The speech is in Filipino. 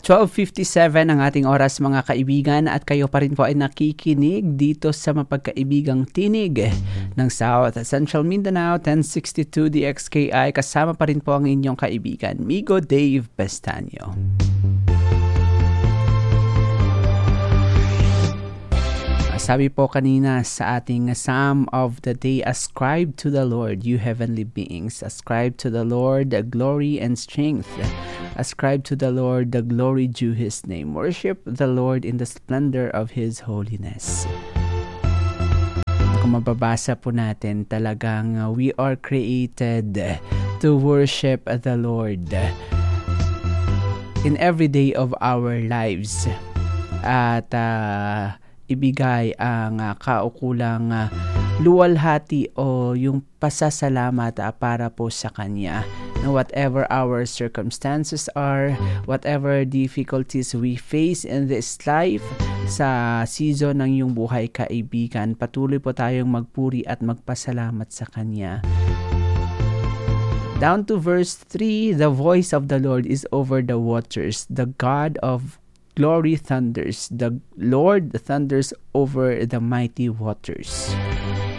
12:57 ang ating oras mga kaibigan at kayo pa rin po ay nakikinig dito sa mapagkaibigang tinig ng South Central Mindanao 1062 DXKI. Kasama pa rin po ang inyong kaibigan, Migo Dave Pestaño. Sabi po kanina sa ating Psalm of the Day, ascribe to the Lord, you heavenly beings. Ascribe to the Lord the glory and strength. Ascribe to the Lord the glory due His name. Worship the Lord in the splendor of His holiness. Kung mababasa po natin, talagang we are created to worship the Lord in every day of our lives. At ibigay ang kaukulang luwalhati o yung pasasalamat para po sa Kanya. Na whatever our circumstances are, whatever difficulties we face in this life, sa season ng iyong buhay kaibigan, patuloy po tayong magpuri at magpasalamat sa Kanya. Down to verse 3, the voice of the Lord is over the waters. The God of glory thunders. The Lord thunders over the mighty waters.